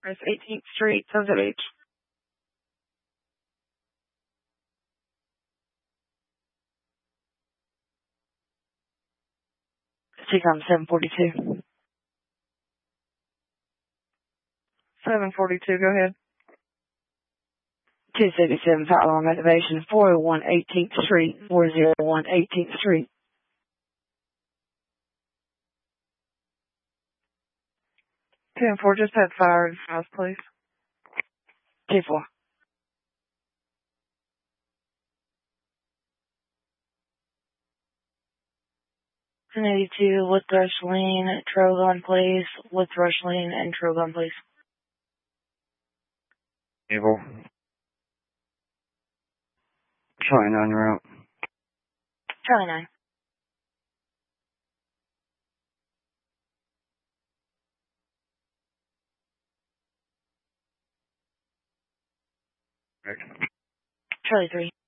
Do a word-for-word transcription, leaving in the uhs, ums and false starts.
West eighteenth Street, Sunset Beach. Take on seven forty-two. seven forty-two, go ahead. two seventy-seven Fat Alarm Activation, four oh one eighteenth Street, four oh one eighteenth Street. ten four, just had fire in the house, please. ten four. ten eighty-two with Rushline, Trogon, please. With Rushline and Trogon, please. Evil. Charlie nine route. Charlie nine. Right. Charlie three.